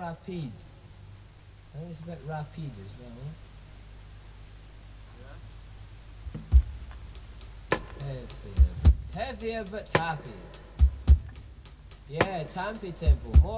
rapid. I think it's a bit rapid as well. Heavier but happy. Yeah, Tampy Temple. More